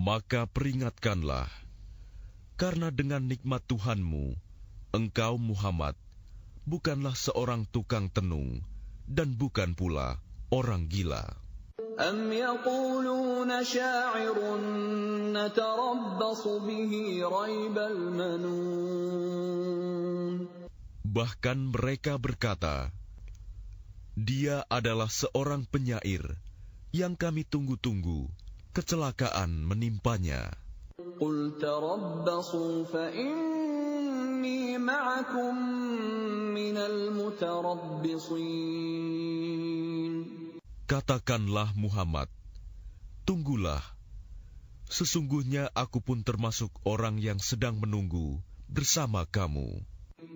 Maka peringatkanlah, karena dengan nikmat Tuhanmu, engkau Muhammad bukanlah seorang tukang tenung dan bukan pula orang gila. Am yaquluna sya'irun natarabbasu bihi raibal manun. Bahkan mereka berkata, dia adalah seorang penyair yang kami tunggu-tunggu kecelakaan menimpanya. Qul tarabbasu fa inni ma'akum minal mutarabbisin. Katakanlah Muhammad, tunggulah. Sesungguhnya aku pun termasuk orang yang sedang menunggu bersama kamu.